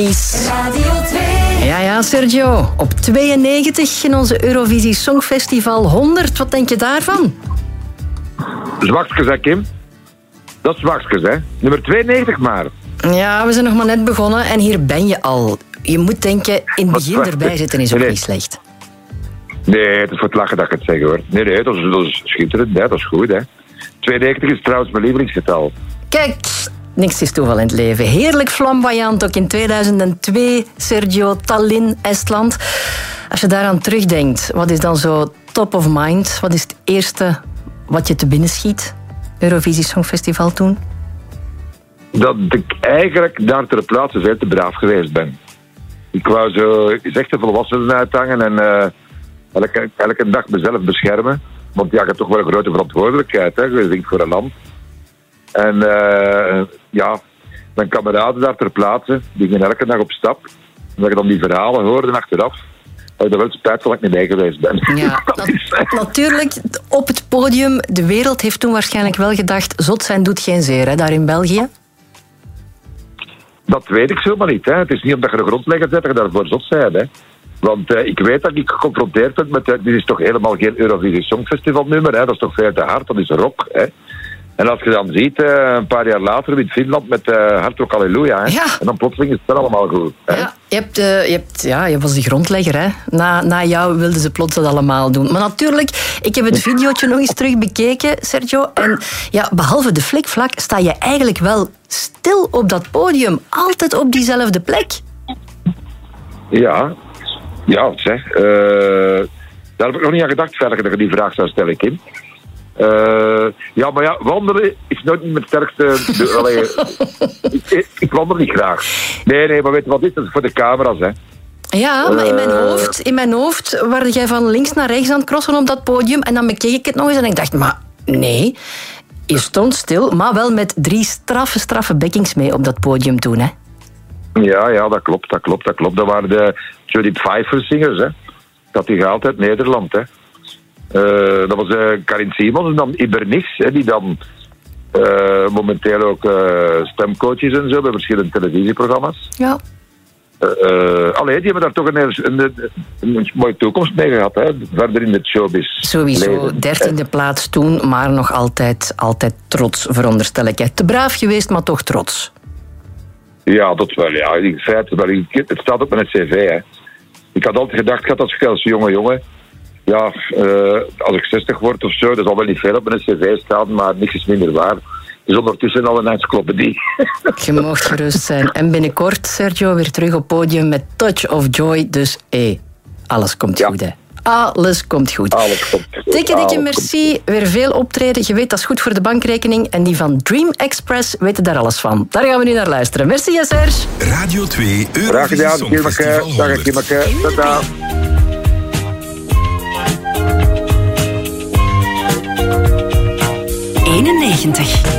Radio 2. Ja, Sergio. Op 92 in onze Eurovisie Songfestival 100. Wat denk je daarvan? Zwakskes, hè, Kim? Dat is zwakskes, hè? Nummer 92 maar. Ja, we zijn nog maar net begonnen en hier ben je al. Je moet denken, in het begin erbij zitten is ook niet slecht. Nee, het is voor het lachen dat ik het zeg, hoor. Nee, dat is schitterend, hè? Dat is goed, hè? 92 is trouwens mijn lievelingsgetal. Kijk, niks is toeval in het leven. Heerlijk flamboyant, ook in 2002, Sergio, Tallinn, Estland. Als je daaraan terugdenkt, wat is dan zo top of mind? Wat is het eerste wat je te binnen schiet? Eurovisie Songfestival toen? Dat ik eigenlijk daar ter plaatse veel te braaf geweest ben. Ik wou zo echt de volwassenen uithangen en elke dag mezelf beschermen. Want ja, ik heb toch wel een grote verantwoordelijkheid, hè. Je zingt voor een land. En mijn kameraden daar ter plaatse, die gingen elke dag op stap. En dat ik dan die verhalen hoorde achteraf, had ik er wel spijt van dat ik niet bij geweest ben. Ja, natuurlijk, op het podium, de wereld heeft toen waarschijnlijk wel gedacht, zot zijn doet geen zeer, hè, daar in België. Dat weet ik zomaar niet, hè. Het is niet omdat je een grondlegger zet dat je daarvoor zot bent, hè. Want ik weet dat ik geconfronteerd ben met... dit is toch helemaal geen Eurovisie Songfestival nummer, hè. Dat is toch veel te hard, dat is rock, hè. En als je dan ziet, een paar jaar later in Finland met Hard Rock Hallelujah, hè. Ja. En dan plotseling is het wel allemaal goed. Hè. Ja, je was de grondlegger, hè. Na jou wilden ze plots dat allemaal doen. Maar natuurlijk, ik heb het videootje nog eens terug bekeken, Sergio. En ja, behalve de flikvlak sta je eigenlijk wel stil op dat podium. Altijd op diezelfde plek. Ja, zeg. Daar heb ik nog niet aan gedacht, verder dat je die vraag zou stellen, Kim. Maar wandelen is nooit niet mijn sterkste... ik wandel niet graag. Nee, maar weet je wat dit is? Voor de camera's, hè. Ja, maar in mijn hoofd werd jij van links naar rechts aan het crossen op dat podium en dan bekeek ik het nog eens en ik dacht, maar nee, je stond stil, maar wel met 3 straffe backings mee op dat podium toen, hè. Ja, dat klopt. Dat waren de Judith Pfeiffer-zingers, hè. Dat die gehaald uit Nederland, hè. Dat was Karin Simons en dan Ibernix, hè, die dan momenteel ook stemcoach is en zo bij verschillende televisieprogramma's. Ja. Die hebben daar toch een mooie toekomst mee gehad, hè, verder in het showbiz. Sowieso, 13e plaats toen, maar nog altijd trots, veronderstel ik. Te braaf geweest, maar toch trots. Ja, dat wel. Ja. In feite, het staat op mijn cv, hè. Ik had altijd gedacht, als jonge jongen, ja, als ik 60 word of zo, dat zal wel niet veel op mijn cv staan, maar niks is minder waar. Dus ondertussen al een encyclopedie. Je mag gerust zijn. En binnenkort, Sergio, weer terug op podium met Touch of Joy. Dus, alles komt goed, hè. Alles komt goed. Dikke merci. Weer veel optreden. Je weet, dat is goed voor de bankrekening. En die van Dream Express weten daar alles van. Daar gaan we nu naar luisteren. Merci, Serge. Radio 2 Eurovisie Songfestival 100. Dag, Kimmeke. Tada. 91.